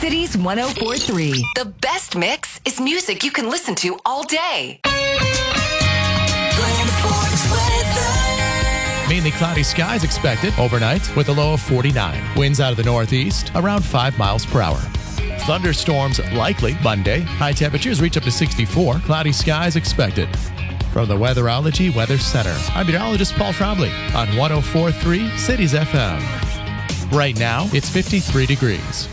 Cities 104.3. The best mix is music you can listen to all day. Mainly cloudy skies expected overnight with a low of 49. Winds out of the northeast around 5 miles per hour. Thunderstorms likely Monday. High temperatures reach up to 64. Cloudy skies expected. From the Weatherology Weather Center, I'm meteorologist Paul Trombley on 104.3 Cities FM. Right now, it's 53 degrees.